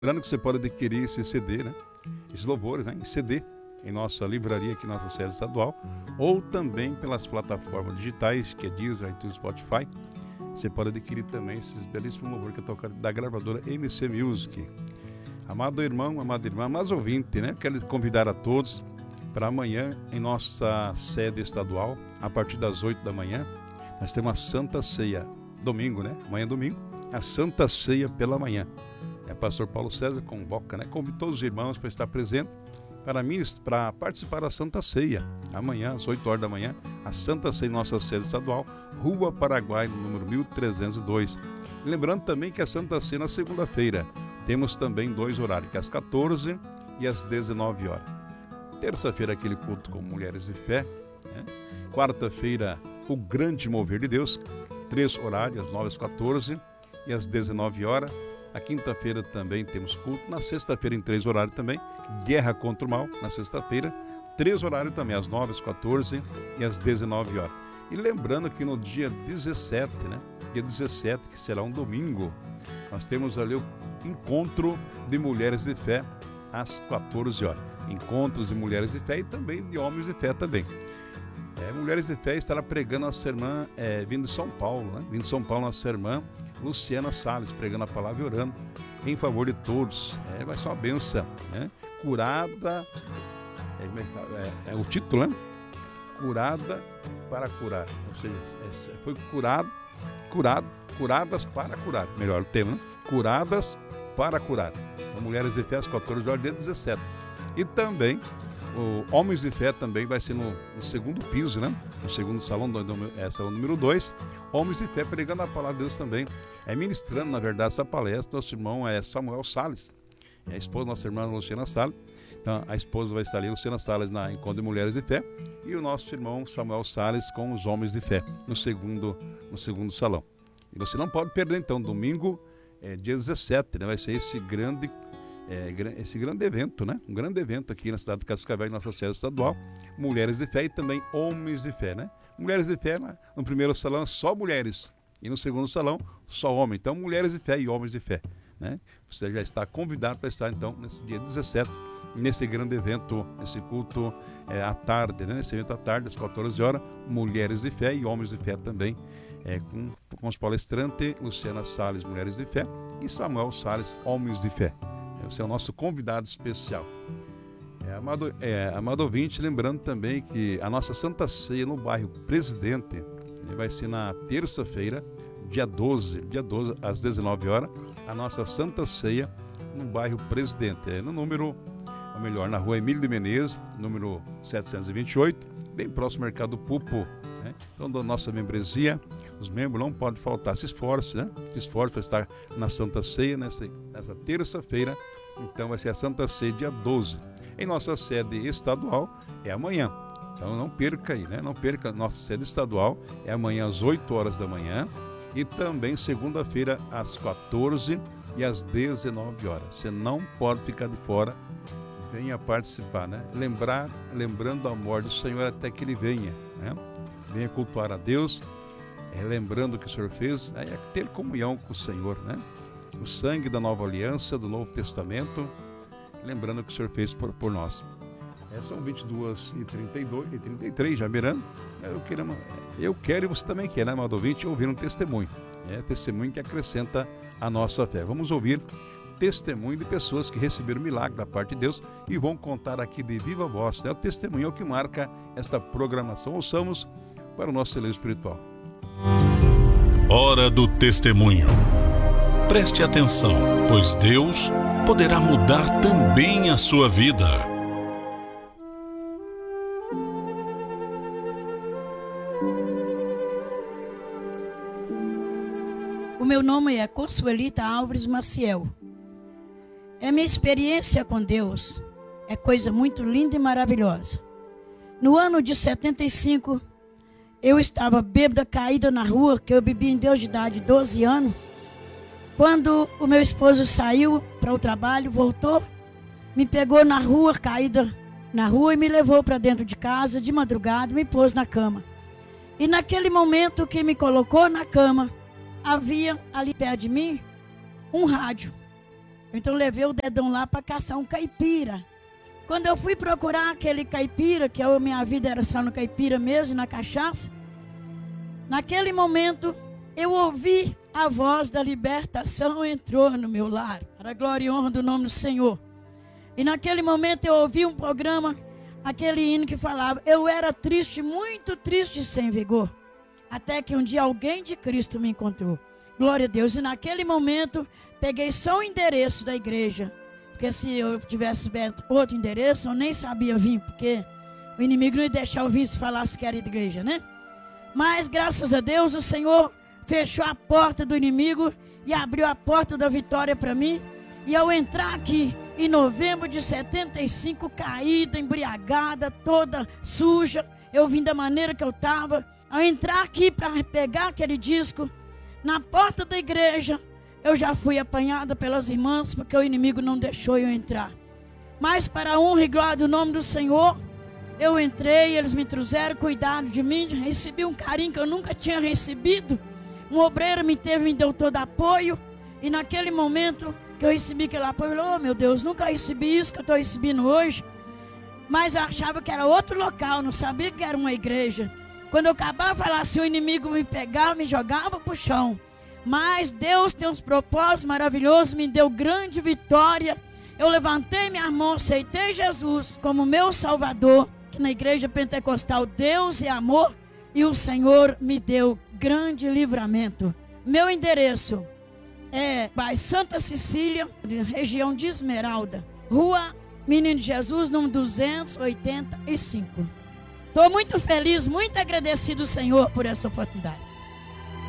Lembrando que você pode adquirir esse CD, né? Esses louvores, né? Em CD, em nossa livraria aqui, nossa sede estadual, ou também pelas plataformas digitais, que é Deezer, iTunes, Spotify. Você pode adquirir também esses belíssimos louvores que eu toco da gravadora MC Music. Amado irmão, amada irmã, mas ouvinte, né? Quero convidar a todos para amanhã, em nossa sede estadual, a partir das 8 da manhã, nós temos a Santa Ceia, domingo, né? Amanhã é domingo, a Santa Ceia pela manhã. Pastor Paulo César convoca, né? Convida todos os irmãos para estar presente para participar da Santa Ceia. Amanhã, às 8 horas da manhã, a Santa Ceia, nossa sede estadual, Rua Paraguai, número 1302. Lembrando também que a Santa Ceia na segunda-feira temos também 2 horários, que é às 14 e às 19 horas. Terça-feira, aquele culto com mulheres de fé, né? Quarta-feira, o grande mover de Deus, 3 horários, às 9 às 14 e às 19 horas. Na quinta-feira também temos culto. Na sexta-feira, em 3 horários também, Guerra contra o Mal, na sexta-feira, 3 horários também, às 9, às 14 e às 19 horas. E lembrando que no dia 17, né? Dia 17, que será um domingo, nós temos ali o encontro de mulheres de fé às 14 horas. Encontros de mulheres de fé e também de homens de fé também. Mulheres de Fé estará pregando nossa irmã, vindo de São Paulo, né? Vindo de São Paulo, nossa irmã Luciana Salles, pregando a palavra e orando em favor de todos. Vai ser uma benção, né? Curada, o título, né? Curada para curar. Ou seja, foi curadas para curar. Melhor o tema, né? Curadas para curar. Então, Mulheres de Fé às 14 horas, dia 17. E também o Homens de Fé também vai ser no segundo piso, né? No segundo salão, salão número 2. Homens de Fé pregando a palavra de Deus também. Ministrando, na verdade, essa palestra, nosso irmão Samuel Salles. A esposa da nossa irmã Luciana Salles. Então, a esposa vai estar ali, Luciana Salles, na Encontro de Mulheres de Fé. E o nosso irmão Samuel Salles com os Homens de Fé, no segundo salão. E você não pode perder, então, domingo, dia 17, né? Vai ser esse grande evento, né? Um grande evento aqui na cidade de Cascavel, nossa sede estadual, Mulheres de Fé e também Homens de Fé, né? Mulheres de Fé, no primeiro salão, só mulheres, e no segundo salão, só homens. Então, Mulheres de Fé e Homens de Fé, né? Você já está convidado para estar, então, nesse dia 17, nesse grande evento, nesse culto à tarde, né? Nesse evento à tarde, às 14 horas, Mulheres de Fé e Homens de Fé também, com os palestrantes Luciana Salles, Mulheres de Fé, e Samuel Salles, Homens de Fé. Esse é o nosso convidado especial. Amado ouvinte, lembrando também que a nossa Santa Ceia no bairro Presidente vai ser na terça-feira, dia 12, às 19 horas, a nossa Santa Ceia no bairro Presidente, na rua Emílio de Menezes, número 728, bem próximo ao Mercado Pupo, né? Então, da nossa membresia, os membros não podem faltar, se esforce, né? Se esforce para estar na Santa Ceia nessa terça-feira. Então vai ser a Santa Ceia dia 12. Em nossa sede estadual é amanhã. Então não perca aí, né? Não perca, nossa sede estadual é amanhã às 8 horas da manhã e também segunda-feira às 14 e às 19 horas. Você não pode ficar de fora. Venha participar, né? Lembrando a morte do Senhor até que Ele venha, né? Venha cultuar a Deus, lembrando o que o Senhor fez, é ter comunhão com o Senhor, né? O sangue da nova aliança, do Novo Testamento, lembrando o que o Senhor fez por nós. São 22h32 e 33, já mirando. Eu quero e você também quer, né, amado ouvinte, ouvir um testemunho. Testemunho que acrescenta a nossa fé. Vamos ouvir testemunho de pessoas que receberam milagre da parte de Deus e vão contar aqui de viva voz. O testemunho é o que marca esta programação. Ouçamos para o nosso celeiro espiritual. Hora do testemunho. Preste atenção, pois Deus poderá mudar também a sua vida. O meu nome é Consuelita Álvares Maciel. Minha experiência com Deus é coisa muito linda e maravilhosa. No ano de 75, eu estava bêbada, caída na rua, que eu bebi em Deus de idade de 12 anos. Quando o meu esposo saiu para o trabalho, voltou, me pegou na rua, caída na rua, e me levou para dentro de casa, de madrugada, me pôs na cama. E naquele momento que me colocou na cama, havia ali perto de mim um rádio. Então levei o dedão lá para caçar um caipira. Quando eu fui procurar aquele caipira, que a minha vida era só no caipira mesmo, na cachaça, naquele momento eu ouvi a voz da libertação entrou no meu lar, para a glória e honra do nome do Senhor. E naquele momento eu ouvi um programa, aquele hino que falava, eu era triste, muito triste, sem vigor, até que um dia alguém de Cristo me encontrou. Glória a Deus. E naquele momento peguei só o endereço da igreja, porque se eu tivesse outro endereço, eu nem sabia vir, porque o inimigo não ia deixar eu vir se falasse que era igreja, né? Mas graças a Deus o Senhor fechou a porta do inimigo e abriu a porta da vitória para mim. E ao entrar aqui em novembro de 75, caída, embriagada, toda suja, eu vim da maneira que eu estava. Ao entrar aqui para pegar aquele disco, na porta da igreja, eu já fui apanhada pelas irmãs, porque o inimigo não deixou eu entrar. Mas para a honra e glória do nome do Senhor, eu entrei, eles me trouxeram, cuidaram de mim, recebi um carinho que eu nunca tinha recebido. Um obreiro me deu todo apoio, e naquele momento que eu recebi aquele apoio, eu falei, oh meu Deus, nunca recebi isso que eu estou recebendo hoje. Mas eu achava que era outro local, não sabia que era uma igreja. Quando eu acabava de falar, se o inimigo me pegava, me jogava para o chão. Mas Deus tem uns propósitos maravilhosos, me deu grande vitória. Eu levantei minha mão, aceitei Jesus como meu Salvador, que na igreja pentecostal Deus é amor, e o Senhor me deu grande livramento. Meu endereço é bairro Santa Cecília, região de Esmeralda, Rua Menino Jesus, número 285. Estou muito feliz, muito agradecido ao Senhor por essa oportunidade.